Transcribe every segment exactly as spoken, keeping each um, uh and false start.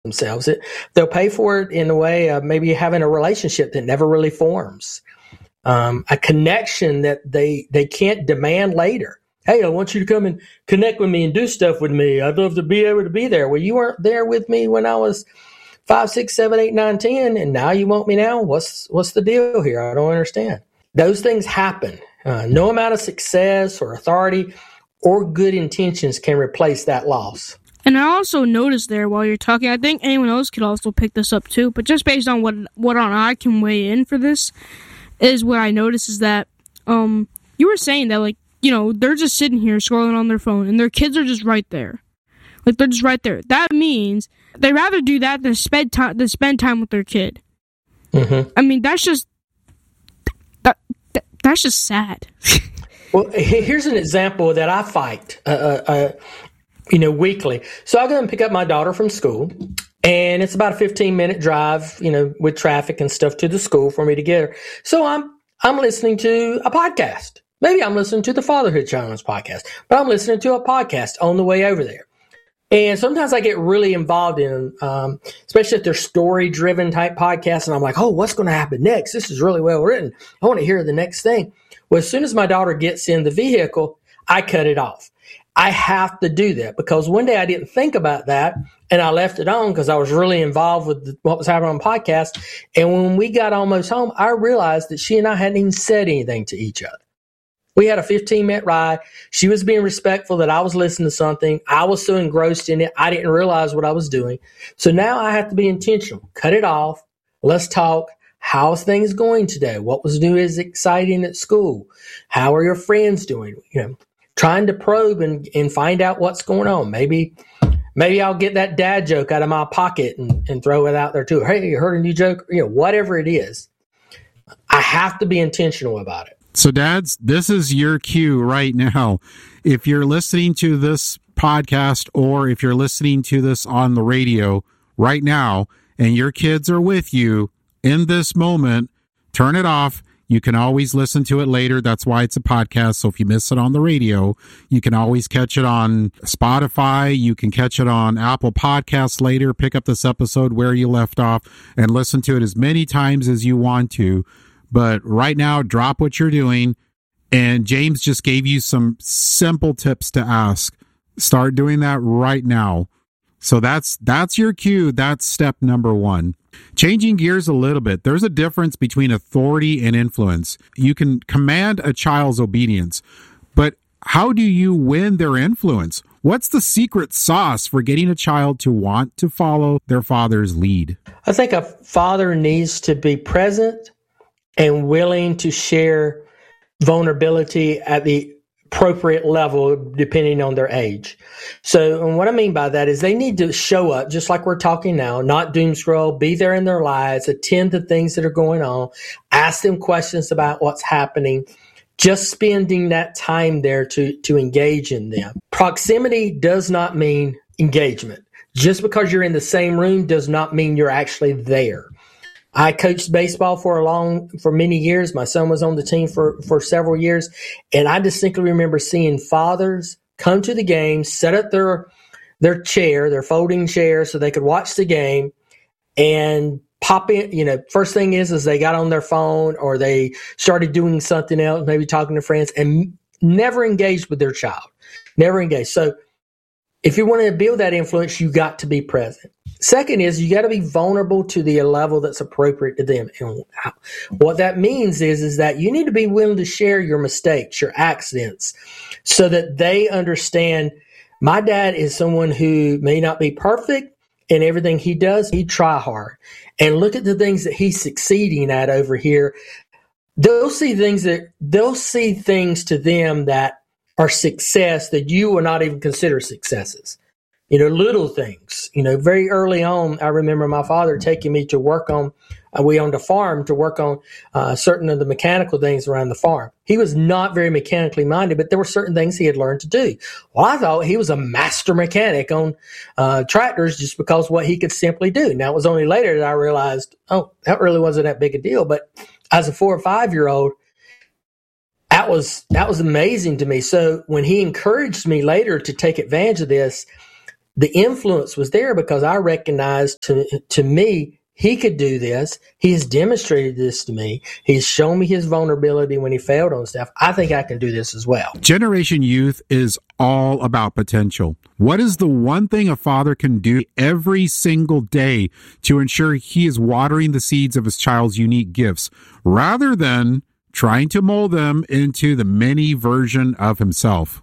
themselves. It, they'll pay for it in a way of maybe having a relationship that never really forms, um, a connection that they they can't demand later. Hey, I want you to come and connect with me and do stuff with me. I'd love to be able to be there. Well, you weren't there with me when I was five, six, seven, eight, nine, ten, and now you want me now? What's what's the deal here? I don't understand. Those things happen. Uh, no amount of success or authority or good intentions can replace that loss. And I also noticed there while you're talking, I think anyone else could also pick this up too, but just based on what what on I can weigh in for this, is what I noticed is that um you were saying that, like, you know, they're just sitting here scrolling on their phone and their kids are just right there. Like, they're just right there. That means they rather do that than spend time than spend time with their kid. Mm-hmm. I mean, that's just that, that that's just sad. Well, here's an example that I fight, uh, uh, you know, weekly. So I go and pick up my daughter from school, and it's about a fifteen minute drive, you know, with traffic and stuff to the school for me to get her. So I'm I'm listening to a podcast. Maybe I'm listening to the Fatherhood Challenge podcast, but I'm listening to a podcast on the way over there. And sometimes I get really involved in them, um, especially if they're story-driven type podcasts, and I'm like, oh, what's going to happen next? This is really well written. I want to hear the next thing. Well, as soon as my daughter gets in the vehicle, I cut it off. I have to do that because one day I didn't think about that, and I left it on because I was really involved with the, what was happening on the podcast. And when we got almost home, I realized that she and I hadn't even said anything to each other. We had a fifteen minute ride. She was being respectful that I was listening to something. I was so engrossed in it, I didn't realize what I was doing. So now I have to be intentional. Cut it off. Let's talk. How's things going today? What was new is exciting at school? How are your friends doing? You know, trying to probe and, and find out what's going on. Maybe maybe I'll get that dad joke out of my pocket and, and throw it out there too. Hey, you heard a new joke? You know, whatever it is. I have to be intentional about it. So, dads, this is your cue right now. If you're listening to this podcast or if you're listening to this on the radio right now and your kids are with you in this moment, turn it off. You can always listen to it later. That's why it's a podcast. So if you miss it on the radio, you can always catch it on Spotify. You can catch it on Apple Podcasts later. Pick up this episode where you left off and listen to it as many times as you want to. But right now, drop what you're doing. And James just gave you some simple tips to ask. Start doing that right now. So that's that's your cue. That's step number one. Changing gears a little bit. There's a difference between authority and influence. You can command a child's obedience, but how do you win their influence? What's the secret sauce for getting a child to want to follow their father's lead? I think a father needs to be present and willing to share vulnerability at the appropriate level depending on their age. So, and what I mean by that is they need to show up just like we're talking now, not doom scroll, be there in their lives, attend to things that are going on, ask them questions about what's happening, just spending that time there to, to engage in them. Proximity does not mean engagement. Just because you're in the same room does not mean you're actually there. I coached baseball for a long, for many years. My son was on the team for, for several years. And I distinctly remember seeing fathers come to the game, set up their, their chair, their folding chair so they could watch the game and pop in. You know, first thing is, is they got on their phone or they started doing something else, maybe talking to friends, and never engaged with their child, never engaged. So if you want to build that influence, you got to be present. Second is you got to be vulnerable to the level that's appropriate to them. And what that means is, is that you need to be willing to share your mistakes, your accidents, so that they understand my dad is someone who may not be perfect in everything he does. He try hard. And look at the things that he's succeeding at over here. They'll see things that they'll see things to them that are success that you will not even consider successes. You know, little things. You know, very early on, I remember my father taking me to work on, uh, we owned a farm, to work on uh, certain of the mechanical things around the farm. He was not very mechanically minded, but there were certain things he had learned to do. Well, I thought he was a master mechanic on uh, tractors just because what he could simply do. Now, it was only later that I realized, oh, that really wasn't that big a deal. But as a four or five year old, that was that was amazing to me. So when he encouraged me later to take advantage of this, the influence was there because I recognized to to me, he could do this. He has demonstrated this to me. He's shown me his vulnerability when he failed on stuff. I think I can do this as well. Generation Youth is all about potential. What is the one thing a father can do every single day to ensure he is watering the seeds of his child's unique gifts rather than trying to mold them into the mini version of himself?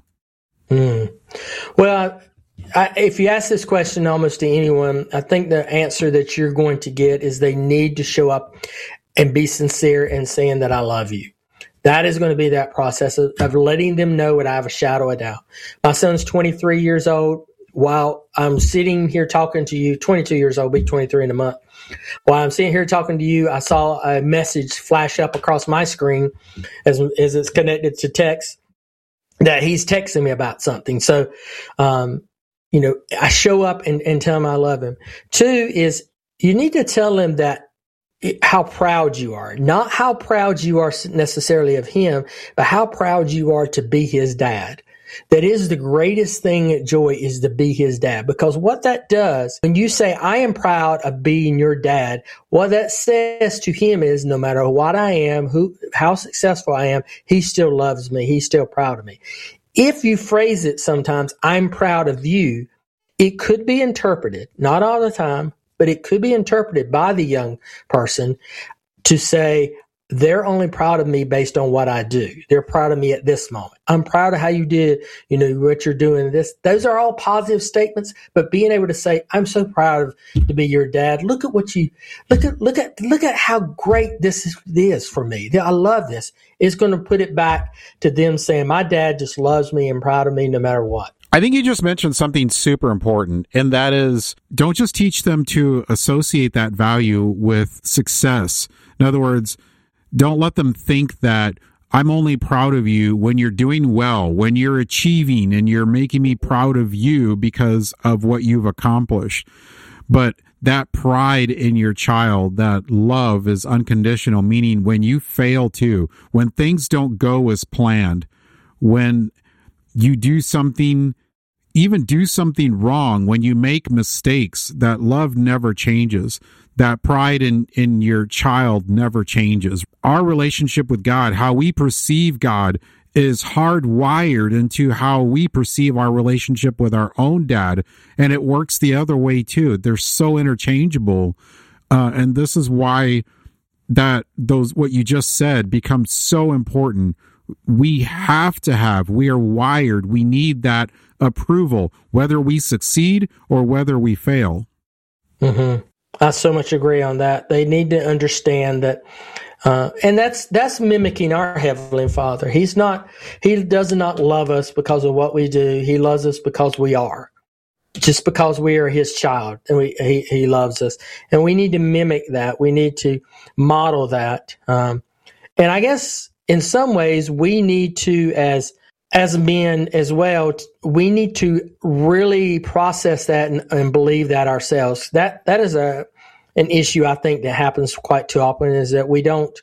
Mm. Well, I, if you ask this question almost to anyone, I think the answer that you're going to get is they need to show up and be sincere in saying that I love you. That is going to be that process of, of letting them know without a shadow of doubt. My son's twenty-three years old. While I'm sitting here talking to you, twenty-two years old, be twenty-three in a month. While I'm sitting here talking to you, I saw a message flash up across my screen as, as it's connected to text that he's texting me about something. So, um, you know, I show up and, and tell him I love him. Two is you need to tell him that it, how proud you are, not how proud you are necessarily of him, but how proud you are to be his dad. That is the greatest thing at Joy is to be his dad, because what that does, when you say, I am proud of being your dad, what that says to him is no matter what I am, who, how successful I am, he still loves me. He's still proud of me. If you phrase it sometimes, I'm proud of you, it could be interpreted, not all the time, but it could be interpreted by the young person to say, they're only proud of me based on what I do. They're proud of me at this moment. I'm proud of how you did, you know, what you're doing. This, those are all positive statements, but being able to say, I'm so proud of to be your dad. Look at what you, look at, look at, look at how great this is, is for me. I love this. It's going to put it back to them saying, my dad just loves me and proud of me no matter what. I think you just mentioned something super important, and that is don't just teach them to associate that value with success. In other words, don't let them think that I'm only proud of you when you're doing well, when you're achieving, and you're making me proud of you because of what you've accomplished. But that pride in your child, that love is unconditional, meaning when you fail too, when things don't go as planned, when you do something, even do something wrong, when you make mistakes, that love never changes. That pride in, in your child never changes. Our relationship with God, how we perceive God, is hardwired into how we perceive our relationship with our own dad, and it works the other way too. They're so interchangeable, uh, and this is why that those what you just said becomes so important. We have to have, we are wired, we need that approval, whether we succeed or whether we fail. Mm-hmm. I so much agree on that. They need to understand that, uh, and that's that's mimicking our Heavenly Father. He's not, he does not love us because of what we do. He loves us because we are, just because we are his child, and we, he, he loves us. And we need to mimic that. We need to model that. Um, and I guess in some ways we need to, as as men as well, we need to really process that and, and believe that ourselves. That that is a an issue I think that happens quite too often, is that we don't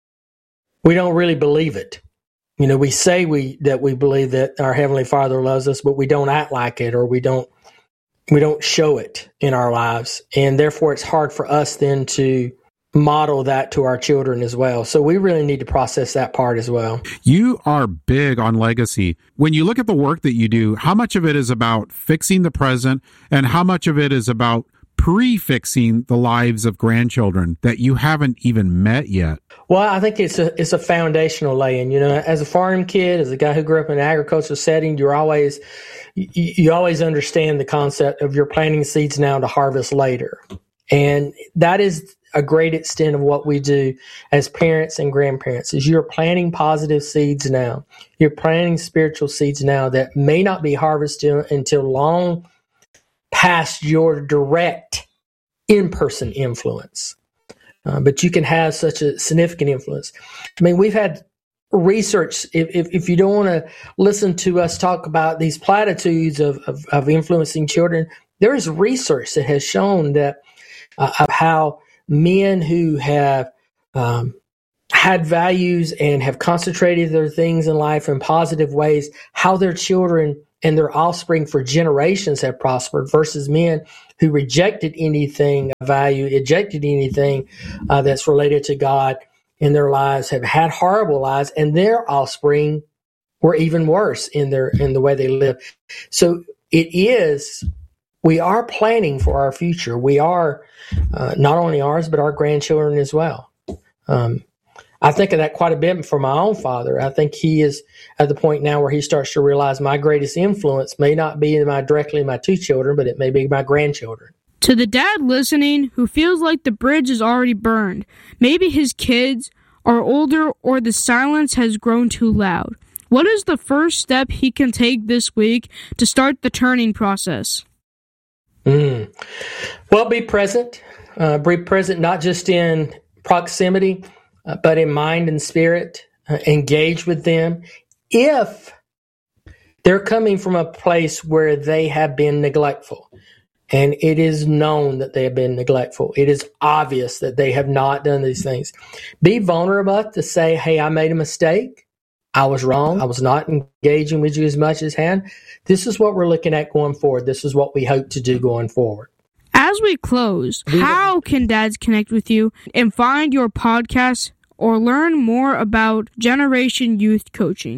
we don't really believe it. You know, we say we that we believe that our Heavenly Father loves us, but we don't act like it, or we don't we don't show it in our lives, and therefore it's hard for us then to model that to our children as well. So we really need to process that part as well. You are big on legacy. When you look at the work that you do, how much of it is about fixing the present, and how much of it is about pre-fixing the lives of grandchildren that you haven't even met yet? Well, I think it's a it's a foundational laying. You know, as a farm kid, as a guy who grew up in an agricultural setting, you're always you, you always understand the concept of you're planting seeds now to harvest later, and that is a great extent of what we do as parents and grandparents. Is you're planting positive seeds now. You're planting spiritual seeds now that may not be harvested until long past your direct in-person influence. Uh, but you can have such a significant influence. I mean, we've had research, if, if, if you don't want to listen to us talk about these platitudes of, of, of influencing children, there is research that has shown that uh, of how men who have um, had values and have concentrated their things in life in positive ways, how their children and their offspring for generations have prospered, versus men who rejected anything of value, rejected anything uh, that's related to God in their lives, have had horrible lives, and their offspring were even worse in their in the way they live. So it is, we are planning for our future. We are uh, not only ours, but our grandchildren as well. Um, I think of that quite a bit for my own father. I think he is at the point now where he starts to realize my greatest influence may not be in my directly my two children, but it may be my grandchildren. To the dad listening who feels like the bridge is already burned, maybe his kids are older or the silence has grown too loud, what is the first step he can take this week to start the turning process? Mm. Well, be present. Uh, be present not just in proximity, Uh, but in mind and spirit, uh, engage with them. If they're coming from a place where they have been neglectful, and it is known that they have been neglectful, it is obvious that they have not done these things, be vulnerable enough to say, hey, I made a mistake. I was wrong. I was not engaging with you as much as hand. This is what we're looking at going forward. This is what we hope to do going forward. As we close, how can dads connect with you and find your podcast or learn more about Generation Youth Coaching?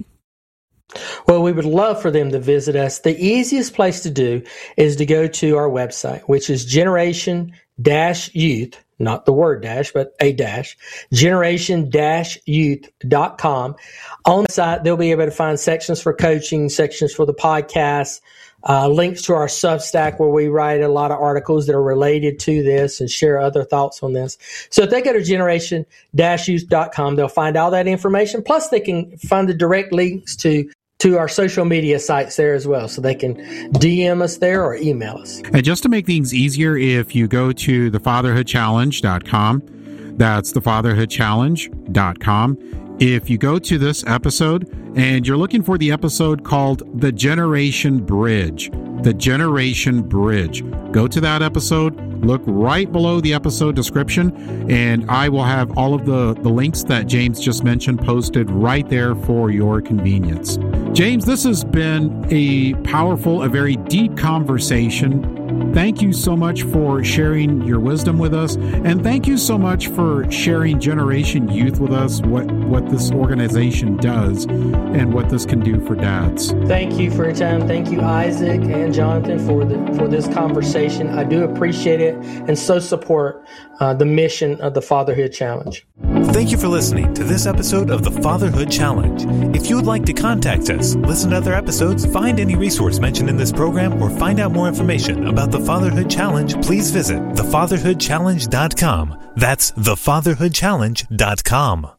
Well, we would love for them to visit us. The easiest place to do is to go to our website, which is generation dash youth, not the word dash, but a dash, generation dash youth dot com. On the site, they'll be able to find sections for coaching, sections for the podcast, Uh, links to our Substack where we write a lot of articles that are related to this and share other thoughts on this. So if they go to generation dash youth dot com, they'll find all that information. Plus, they can find the direct links to, to our social media sites there as well. So they can D M us there or email us. And just to make things easier, if you go to the fatherhood challenge dot com, that's the fatherhood challenge dot com. If you go to this episode and you're looking for the episode called The Generation Bridge, The Generation Bridge, go to that episode, look right below the episode description, and I will have all of the, the links that James just mentioned posted right there for your convenience. James, this has been a powerful, a very deep conversation. Thank you so much for sharing your wisdom with us, and thank you so much for sharing Generation Youth with us, what, what this organization does and what this can do for dads. Thank you for your time. Thank you, Isaac and Jonathan, for the for this conversation. I do appreciate it and so support uh, the mission of the Fatherhood Challenge. Thank you for listening to this episode of the Fatherhood Challenge. If you would like to contact us, listen to other episodes, find any resource mentioned in this program, or find out more information about the Fatherhood Challenge, please visit the fatherhood challenge dot com. That's the fatherhood challenge dot com.